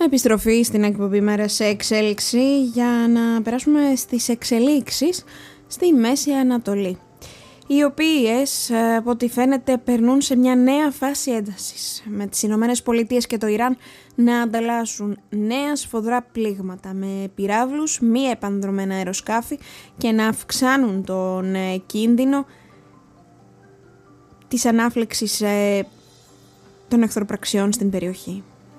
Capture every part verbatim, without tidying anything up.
Επιστροφή στην εκπομπή Μέρα σε Εξέλιξη για να περάσουμε στις εξελίξεις στη Μέση Ανατολή, οι οποίες από ό,τι φαίνεται περνούν σε μια νέα φάση έντασης, με τις Ηνωμένες Πολιτείες και το Ιράν να ανταλλάσσουν νέα σφοδρά πλήγματα με πυράβλους, μη επανδρομένα αεροσκάφη και να αυξάνουν τον κίνδυνο της ανάφλεξης των εχθροπραξιών στην περιοχή.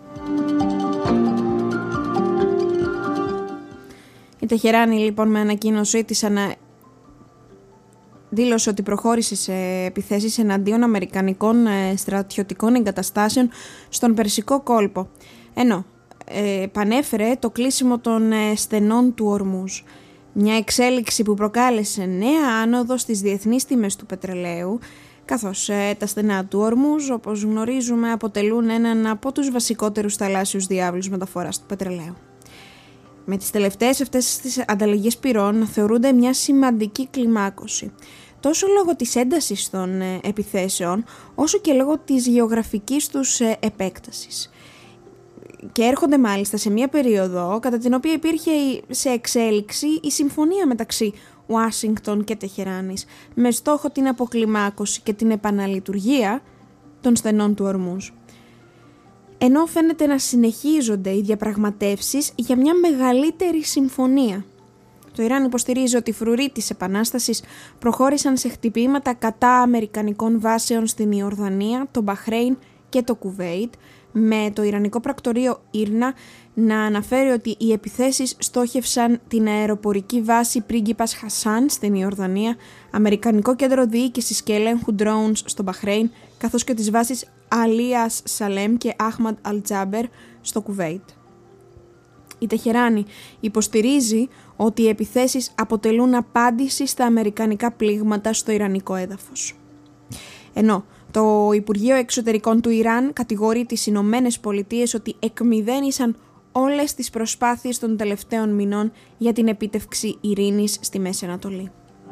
Η Τεχεράνη λοιπόν με ανακοίνωσή της ανα... δήλωσε ότι προχώρησε σε επιθέσεις εναντίον αμερικανικών στρατιωτικών εγκαταστάσεων στον Περσικό κόλπο, ενώ ε, πανέφερε το κλείσιμο των ε, στενών του Ορμούζ, μια εξέλιξη που προκάλεσε νέα άνοδο στις διεθνείς τιμές του πετρελαίου, καθώς ε, τα στενά του Ορμούζ, όπως γνωρίζουμε, αποτελούν έναν από τους βασικότερους θαλάσσιους διάβλους μεταφοράς του πετρελαίου. Με τις τελευταίες αυτές τις ανταλλαγές πυρών θεωρούνται μια σημαντική κλιμάκωση, τόσο λόγω της έντασης των ε, επιθέσεων, όσο και λόγω της γεωγραφικής τους ε, επέκτασης. Και έρχονται μάλιστα σε μια περίοδο κατά την οποία υπήρχε σε εξέλιξη η συμφωνία μεταξύ Ουάσιγκτον και Τεχεράνης, με στόχο την αποκλιμάκωση και την επαναλειτουργία των στενών του Ορμούζ. Ενώ φαίνεται να συνεχίζονται οι διαπραγματεύσεις για μια μεγαλύτερη συμφωνία. Το Ιράν υποστηρίζει ότι οι φρουροί της Επανάστασης προχώρησαν σε χτυπήματα κατά αμερικανικών βάσεων στην Ιορδανία, το Μπαχρέιν και το Κουβέιτ, με το Ιρανικό πρακτορείο Ήρνα να αναφέρει ότι οι επιθέσεις στόχευσαν την αεροπορική βάση Πρίγκιπας Χασάν στην Ιορδανία, Αμερικανικό κέντρο διοίκησης και ελέγχου drones στο Μπαχρέιν, καθώς και τις βάσεις Αλίας Σαλέμ και Αχμαντ Αλτζάμπερ στο Κουβέιτ. Η Τεχεράνη υποστηρίζει ότι οι επιθέσεις αποτελούν απάντηση στα αμερικανικά πλήγματα στο ιρανικό έδαφος. Ενώ το Υπουργείο Εξωτερικών του Ιράν κατηγορεί τις Ηνωμένες Πολιτείες ότι εκμηδένισαν όλες τις προσπάθειες των τελευταίων μηνών για την επίτευξη ειρήνης στη Μέση Ανατολή.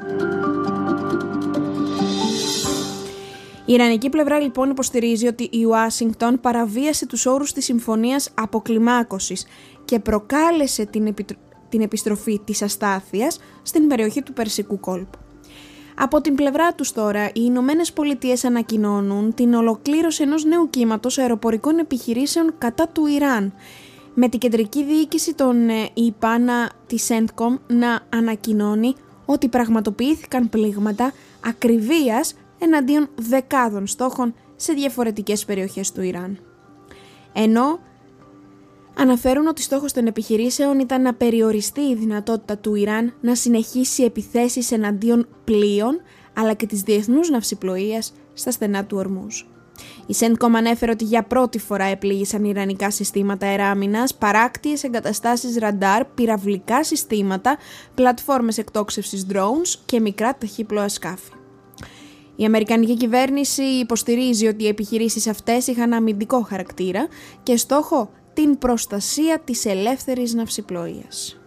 Η Ιρανική πλευρά λοιπόν υποστηρίζει ότι η Ουάσιγκτον παραβίασε τους όρους της συμφωνίας αποκλιμάκωσης και προκάλεσε την, επιτρο... την επιστροφή της αστάθειας στην περιοχή του Περσικού κόλπου. Από την πλευρά τους τώρα, οι Ηνωμένες Πολιτείες ανακοινώνουν την ολοκλήρωση ενός νέου κύματος αεροπορικών επιχειρήσεων κατά του Ιράν, με την κεντρική διοίκηση των ΙΠΑ της σέντκομ να ανακοινώνει ότι πραγματοποιήθηκαν πλήγματα ακριβίας εναντίον δεκάδων στόχων σε διαφορετικές περιοχές του Ιράν. Ενώ αναφέρουν ότι στόχος των επιχειρήσεων ήταν να περιοριστεί η δυνατότητα του Ιράν να συνεχίσει επιθέσεις εναντίον πλοίων αλλά και της διεθνούς ναυσιπλοείας στα στενά του Ορμούζ. Η σέντκομ ανέφερε ότι για πρώτη φορά επλήγησαν ιρανικά συστήματα αεράμινας, παράκτιες εγκαταστάσεις ραντάρ, πυραυλικά συστήματα, πλατφόρμες εκτόξευσης drones και μικρά ταχύπλοα σκάφη. Η Αμερικανική κυβέρνηση υποστηρίζει ότι οι επιχειρήσεις αυτές είχαν αμυντικό χαρακτήρα και στόχο την προστασία της ελεύθερης ναυσιπλοείας.